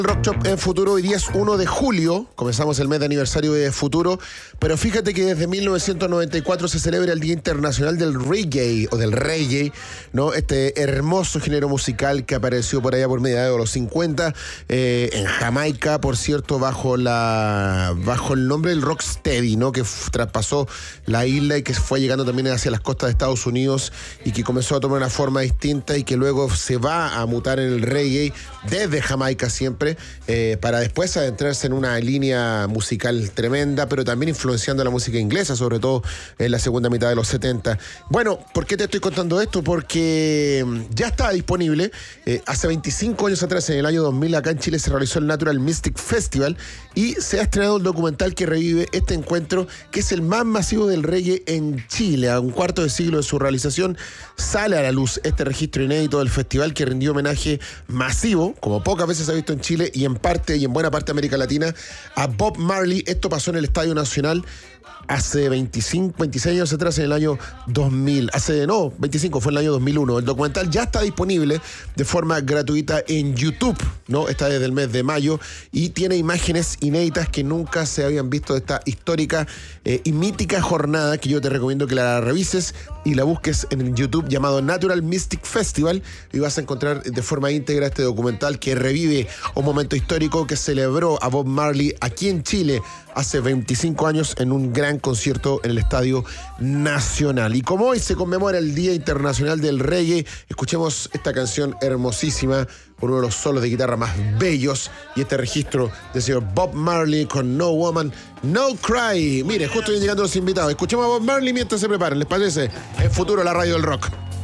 Rock Shop en Futuro. Hoy día es 1 de julio, comenzamos el mes de aniversario de Futuro, pero fíjate que desde 1994 se celebra el Día Internacional del Reggae, o del Reggae, ¿no? Este hermoso género musical que apareció por allá por mediados de los 50, en Jamaica, por cierto, bajo el nombre del Rocksteady, ¿no? Que traspasó la isla y que fue llegando también hacia las costas de Estados Unidos y que comenzó a tomar una forma distinta y que luego se va a mutar en el reggae desde Jamaica siempre, para después adentrarse en una línea musical tremenda, pero también influenciando la música inglesa, sobre todo en la segunda mitad de los 70. Bueno, ¿por qué te estoy contando esto? Porque ya estaba disponible. Hace 25 años atrás, en el año 2000, acá en Chile se realizó el Natural Mystic Festival y se ha estrenado el documental que revive este encuentro, que es el más masivo del reggae en Chile. A un cuarto de siglo de su realización sale a la luz este registro inédito del festival que rindió homenaje masivo, como pocas veces se ha visto en Chile y en buena parte de América Latina, a Bob Marley. Esto pasó en el Estadio Nacional hace 26 años atrás, en el año 2000. 25, fue en el año 2001. El documental ya está disponible de forma gratuita en YouTube, ¿no? Está desde el mes de mayo y tiene imágenes inéditas que nunca se habían visto de esta histórica y mítica jornada, que yo te recomiendo que la revises y la busques en YouTube, llamado Natural Mystic Festival, y vas a encontrar de forma íntegra este documental que revive un momento histórico que celebró a Bob Marley aquí en Chile hace 25 años en un gran concierto en el Estadio Nacional. Y como hoy se conmemora el Día Internacional del Reggae, escuchemos esta canción hermosísima con uno de los solos de guitarra más bellos y este registro del señor Bob Marley con No Woman, No Cry. Mire, justo vienen llegando los invitados. Escuchemos a Bob Marley mientras se preparan, ¿les parece? En Futuro, la radio del rock.